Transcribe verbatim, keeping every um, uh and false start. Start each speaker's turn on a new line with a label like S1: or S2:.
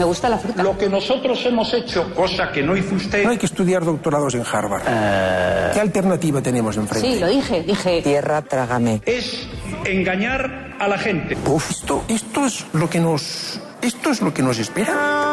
S1: Me gusta la fruta.
S2: Lo que nosotros hemos hecho, cosa que no hizo usted...
S3: No hay que estudiar doctorados en Harvard. Uh... ¿Qué alternativa tenemos enfrente?
S1: Sí, lo dije, dije...
S4: Tierra, trágame.
S2: Es engañar a la gente.
S3: Uf, esto, esto es lo que nos... Esto es lo que nos espera.